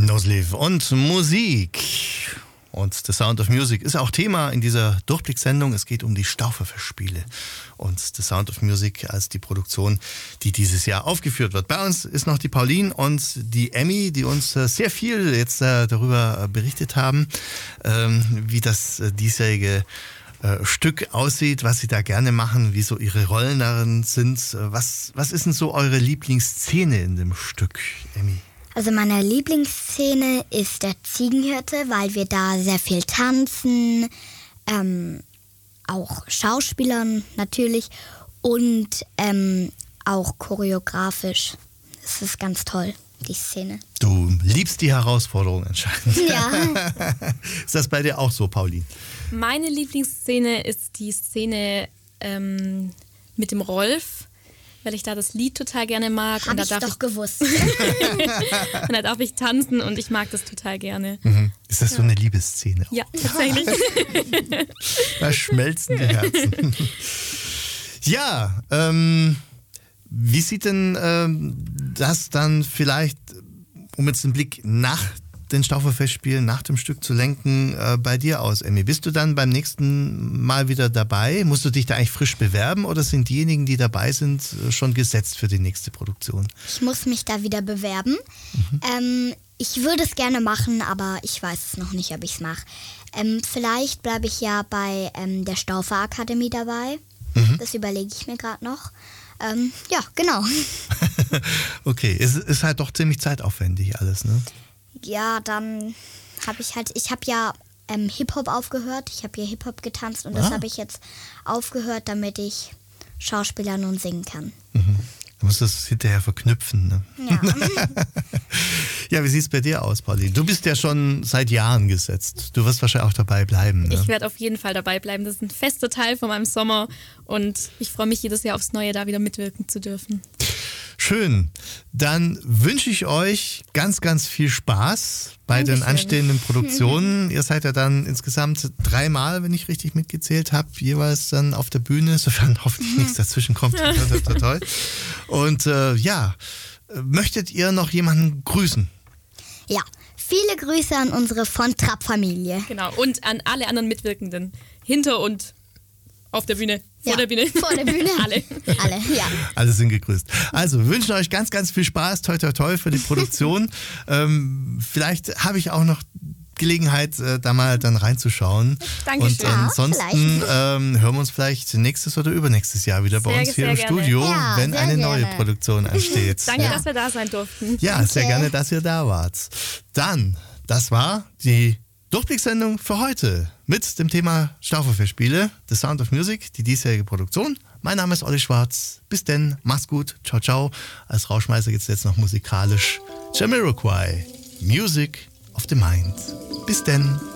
Nosliv und Musik. Und The Sound of Music ist auch Thema in dieser Durchblicksendung. Es geht um die Stauferfestspiele und The Sound of Music als die Produktion, die dieses Jahr aufgeführt wird. Bei uns ist noch die Pauline und die Emmy, die uns sehr viel jetzt darüber berichtet haben, wie das diesjährige Stück aussieht, was sie da gerne machen, wie so ihre Rollen darin sind. Was ist denn so eure Lieblingsszene in dem Stück, Emmy? Also meine Lieblingsszene ist der Ziegenhirte, weil wir da sehr viel tanzen, auch Schauspielern natürlich und auch choreografisch. Es ist ganz toll, die Szene. Du liebst die Herausforderung anscheinend. Ja. Ist das bei dir auch so, Pauline? Meine Lieblingsszene ist die Szene mit dem Rolf, weil ich da das Lied total gerne mag. Hab ich doch gewusst. Und da darf ich tanzen und ich mag das total gerne. Mhm. Ist das so eine Liebesszene? Ja, tatsächlich. Da schmelzen die Herzen. Ja, wie sieht denn das dann vielleicht, um jetzt den Blick nach den Stauferfestspielen, nach dem Stück zu lenken, bei dir aus, Emmy? Bist du dann beim nächsten Mal wieder dabei? Musst du dich da eigentlich frisch bewerben oder sind diejenigen, die dabei sind, schon gesetzt für die nächste Produktion? Ich muss mich da wieder bewerben. Ich würde es gerne machen, aber ich weiß es noch nicht, ob ich es mache. Vielleicht bleibe ich ja bei der Stauferakademie dabei. Das überlege ich mir gerade noch. Ja, genau. Okay, es ist halt doch ziemlich zeitaufwendig alles, ne? Ja, dann habe ich habe ja Hip-Hop aufgehört. Ich habe hier Hip-Hop getanzt und das habe ich jetzt aufgehört, damit ich Schauspielern und singen kann. Du musst das hinterher verknüpfen, ne? Ja. Ja, wie sieht es bei dir aus, Pauline? Du bist ja schon seit Jahren gesetzt. Du wirst wahrscheinlich auch dabei bleiben, ne? Ich werde auf jeden Fall dabei bleiben. Das ist ein fester Teil von meinem Sommer und ich freue mich jedes Jahr aufs Neue, da wieder mitwirken zu dürfen. Schön. Dann wünsche ich euch ganz, ganz viel Spaß bei Dankeschön. den anstehenden Produktionen. Ihr seid ja dann insgesamt 3-mal, wenn ich richtig mitgezählt habe, jeweils dann auf der Bühne, sofern hoffentlich nichts dazwischen kommt. Toll. Und möchtet ihr noch jemanden grüßen? Ja, viele Grüße an unsere von Trapp-Familie. Genau, und an alle anderen Mitwirkenden. Hinter und auf der Bühne. Vor der Bühne. Vor der Bühne. Alle. Alle, ja. Alle sind gegrüßt. Also, wir wünschen euch ganz, ganz viel Spaß. Toi, toi, toi für die Produktion. Vielleicht habe ich auch noch Gelegenheit, da mal dann reinzuschauen. Dankeschön. Und ansonsten hören wir uns vielleicht nächstes oder übernächstes Jahr wieder bei uns hier im Studio, Ja, wenn sehr eine gerne. neue Produktion ansteht. Danke, dass wir da sein durften. Ja, Danke. sehr gerne, dass ihr da wart. Dann, das war die Durchblicksendung für heute mit dem Thema Stauferfestspiele, The Sound of Music, die diesjährige Produktion. Mein Name ist Olli Schwarz. Bis denn, mach's gut, ciao, ciao. Als Rauschmeißer geht's jetzt noch musikalisch. Jamiroquai, Music of the Mind. Bis denn.